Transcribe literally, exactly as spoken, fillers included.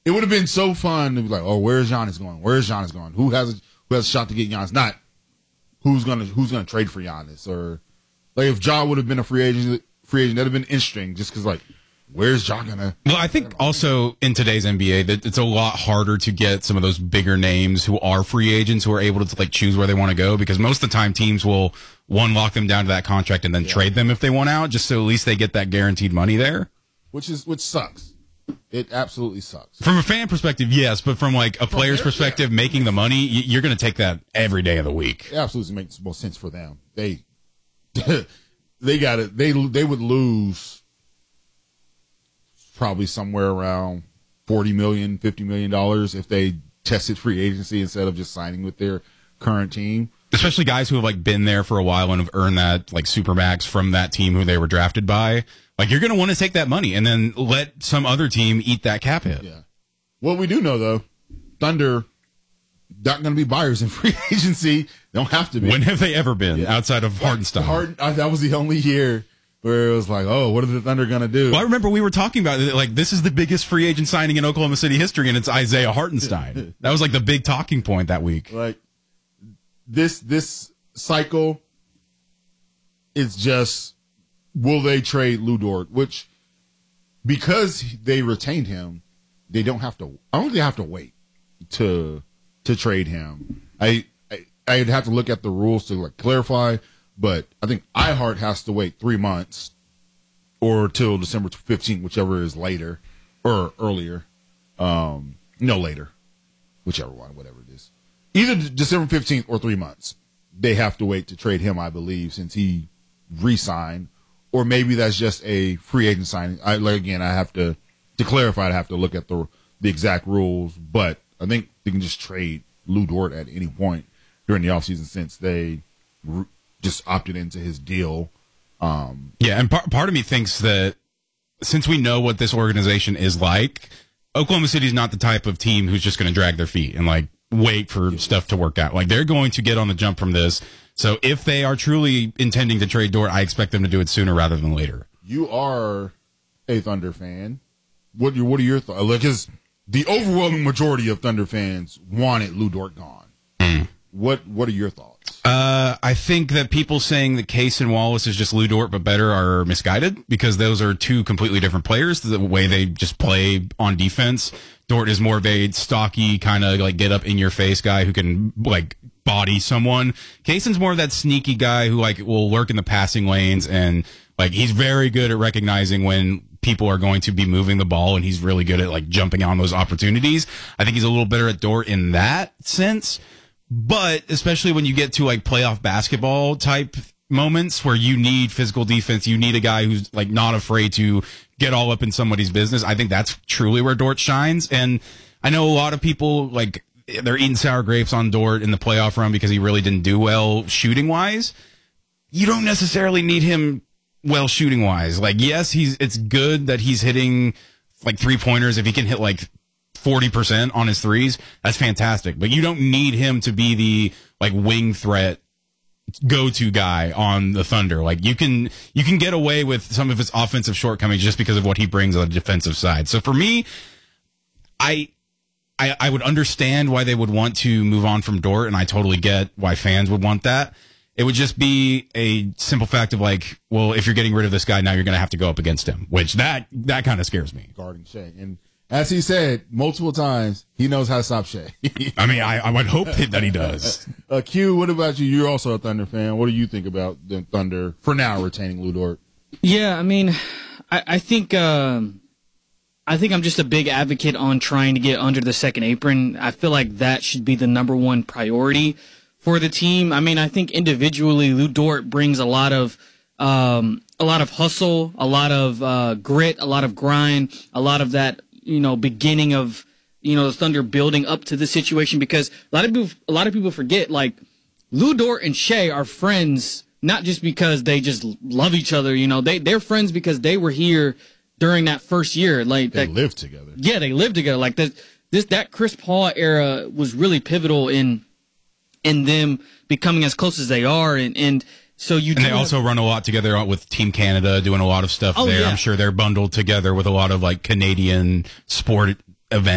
it would have been so fun to be like, oh, where's Giannis going? Where's Giannis going? Who has a, who has a shot to get Giannis? Not who's gonna who's gonna trade for Giannis, or like if Ja would have been a free agent, free agent that'd have been interesting. Just because like, where's Ja gonna? Well, I think also in today's N B A that it's a lot harder to get some of those bigger names who are free agents who are able to like choose where they want to go, because most of the time teams will one lock them down to that contract and then yeah. trade them if they want out, just so at least they get that guaranteed money there. Which is which sucks. It absolutely sucks. From a fan perspective, yes, but from like a from player's their, perspective, yeah. making the money, you're going to take that every day of the week. It absolutely makes more sense for them. They they got it. They they would lose probably somewhere around forty million dollars, fifty million dollars if they tested free agency instead of just signing with their current team. Especially guys who have like been there for a while and have earned that like supermax from that team who they were drafted by. Like, you're going to want to take that money and then let some other team eat that cap hit. Yeah. What we do know, though, Thunder not going to be buyers in free agency. They don't have to be. When have they ever been yeah. outside of Hartenstein? Hard, that was the only year where it was like, oh, what are the Thunder going to do? Well, I remember we were talking about it. Like, this is the biggest free agent signing in Oklahoma City history, and it's Isaiah Hartenstein. That was like the big talking point that week. Like, this this cycle is just, will they trade Lu Dort? Which, because they retained him, they don't have to. I don't think they have to wait to to trade him. I, I I'd have to look at the rules to like clarify, but I think iHeart has to wait three months or till December fifteenth, whichever is later or earlier. Um, no later, whichever one, whatever it is. Either December fifteenth or three months. They have to wait to trade him, I believe, since he re-signed. Or maybe that's just a free agent signing. I, like, again, I have to, to clarify, I have to look at the the exact rules. But I think they can just trade Lu Dort at any point during the offseason since they re- just opted into his deal. Um, yeah, and par- part of me thinks that since we know what this organization is like, Oklahoma City is not the type of team who's just going to drag their feet and, like, wait for stuff to work out. Like, they're going to get on the jump from this. So if they are truly intending to trade Dort, I expect them to do it sooner rather than later. You are a Thunder fan. What are, what are your thoughts? Because the overwhelming majority of Thunder fans wanted Lu Dort gone. Mm. What What are your thoughts? Uh, I think that people saying that Case and Wallace is just Lu Dort but better are misguided, because those are two completely different players. The way they just play on defense. Dort is more of a stocky kind of like get up in your face guy who can like body someone. Kaysen's more of that sneaky guy who like will lurk in the passing lanes, and like he's very good at recognizing when people are going to be moving the ball, and he's really good at like jumping on those opportunities. I think he's a little better at Dort in that sense, but especially when you get to like playoff basketball type moments where you need physical defense, you need a guy who's like not afraid to get all up in somebody's business. I think that's truly where Dort shines. And I know a lot of people like they're eating sour grapes on Dort in the playoff run because he really didn't do well shooting wise. You don't necessarily need him well shooting wise. Like, yes, he's, it's good that he's hitting like three pointers. If he can hit like forty percent on his threes, that's fantastic. But you don't need him to be the like wing threat go-to guy on the Thunder. Like, you can you can get away with some of his offensive shortcomings just because of what he brings on the defensive side. So for me, I I, I would understand why they would want to move on from Dort, and I totally get why fans would want that. It would just be a simple fact of like, well, if you're getting rid of this guy, now you're going to have to go up against him, which that that kind of scares me. Guarding Shea. And as he said multiple times, he knows how to stop Shea. I mean, I, I would hope that he does. Uh, Q, what about you? You're also a Thunder fan. What do you think about the Thunder, for now, retaining Lu Dort? Yeah, I mean, I, I think um, I think I'm just a big advocate on trying to get under the second apron. I feel like that should be the number one priority for the team. I mean, I think individually, Lu Dort brings a lot of um, a lot of hustle, a lot of uh, grit, a lot of grind, a lot of that, you know, beginning of, you know, the Thunder building up to this situation, because a lot of people, a lot of people forget, like, Lu Dort and Shea are friends, not just because they just love each other, you know, they, they're friends because they were here during that first year. Like, they that, lived together. Yeah, they lived together. Like, that, this, that Chris Paul era was really pivotal in, in them becoming as close as they are. And, and, So you and they have, also run a lot together with Team Canada, doing a lot of stuff oh, there. yeah. I'm sure they're bundled together with a lot of like Canadian sport events.